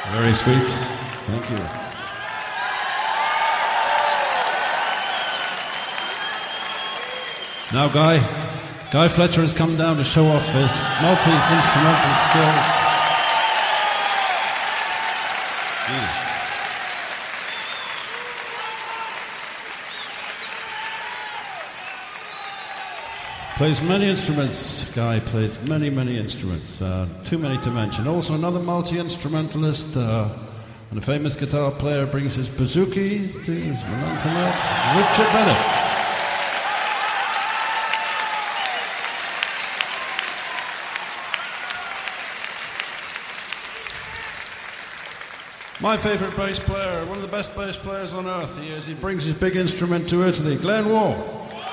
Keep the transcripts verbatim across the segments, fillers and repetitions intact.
Very sweet. Thank you. Now, Guy, Guy Fletcher has come down to show off his multi-instrumental skills. Yeah. Plays many instruments. Guy plays many, many instruments. Uh, too many to mention. Also, another multi-instrumentalist uh, and a famous guitar player brings his bouzouki to his Richard Bennett. My favourite bass player, one of the best bass players on earth, he is. He brings his big instrument to Italy, Glenn Wolfe.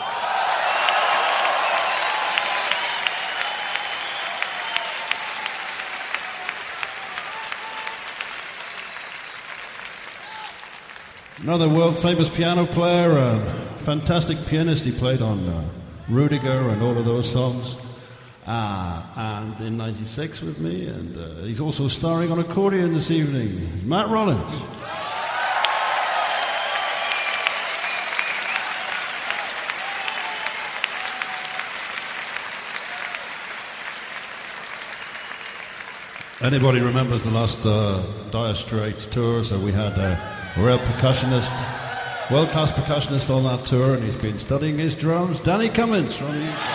Another world-famous piano player, a fantastic pianist. He played on uh, Rudiger and all of those songs. Uh, and in ninety-six with me, and uh, he's also starring on accordion this evening, Matt Rollins. Anybody remembers the last uh, Dire Straits tour? So we had a real percussionist, world-class percussionist on that tour, and he's been studying his drums, Danny Cummins from the U K.